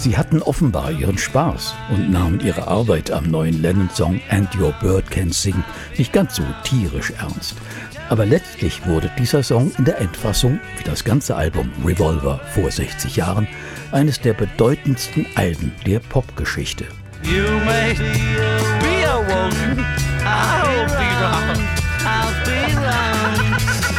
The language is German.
Sie hatten offenbar ihren Spaß und nahmen ihre Arbeit am neuen Lennon-Song And Your Bird Can Sing nicht ganz so tierisch ernst. Aber letztlich wurde dieser Song in der Endfassung, wie das ganze Album Revolver vor 60 Jahren, eines der bedeutendsten Alben der Popgeschichte. You may be a woman, I'll be wrong, I'll be wrong.